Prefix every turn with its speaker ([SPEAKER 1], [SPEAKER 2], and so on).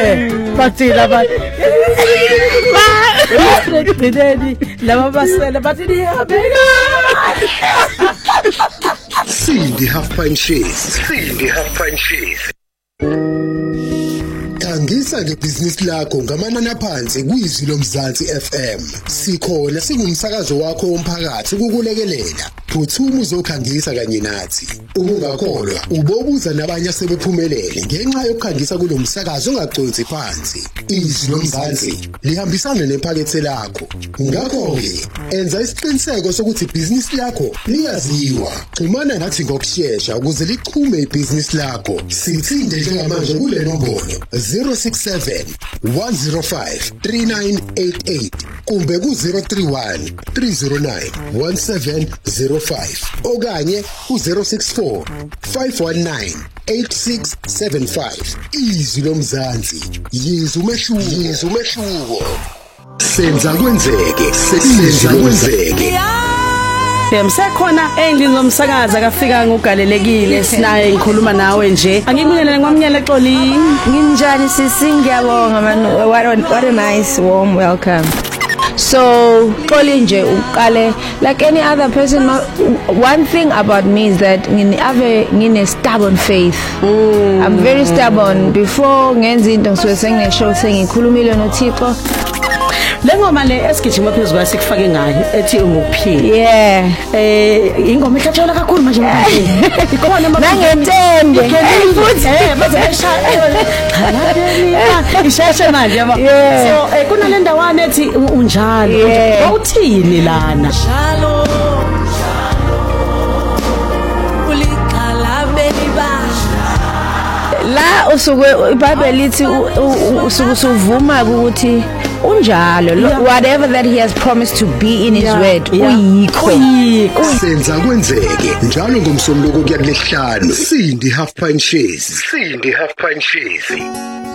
[SPEAKER 1] bathi laba Gcineni laba basela bathi niyabeka
[SPEAKER 2] Sindi half pint cheese. Khangisa ngebhizinisi lakho ngamanani aphansi kwizwi lomzansi FM. Sikhona singumsakazo wakho womphakathi ukukulekelela. Phuthuma uzokhangisa kanye nathi. Ungakholwa ubobuza nabanye asebephumelele ngenxa yokukhangisa kulomsakazo ongaconsi phansi. Izwi lomzansi lihambisana nephakethe lakho. Ngakho ke enza isiqiniseko sokuthi ibhizinisi lakho liyaziwa. Xhumana nathi ngokusheshsha ukuze lichume ibhizinisi lakho. Sithinde njengamanje kule nombolo 067 105 3988 kumbe ku 031 309 1705 okanye ku 064 519 8675 izwi lomzansi yizwa umehluko senza kwenzeke
[SPEAKER 1] Sekhona endlini zomsakaza kafika ngogalelekile sinaye ngikhuluma nawe nje angikubingelele ngwamnyala Xoli
[SPEAKER 3] nginjani sisi ngiyabonga man what a nice warm welcome so Xoli nje uqale like any other person one thing about me is that ngine stubborn faith I'm very stubborn before ngenza into ngisuke sengineshow sengikhulumile noThixo
[SPEAKER 1] Lengoma le esigijima phezulu kwasikufake ngayo ethi unguphile.
[SPEAKER 3] Yeah.
[SPEAKER 1] Ingoma ekhatshela kakhulu manje manje. Ikhona
[SPEAKER 3] nangetende.
[SPEAKER 1] Futhi baze beshaya. Isheshe manje yaba. So kunale ndawana ethi unjalo. Bawuthini lana? Njalo. Ulikhala beliba.
[SPEAKER 3] La usuke iBhayibheli lithi usuke usuvuma ukuthi unjalo whatever that he has promised to be in his word uyikho
[SPEAKER 2] senza kwenzeke njalo ngomsombuluko kuya kulesihlanu Sindi half pint cheese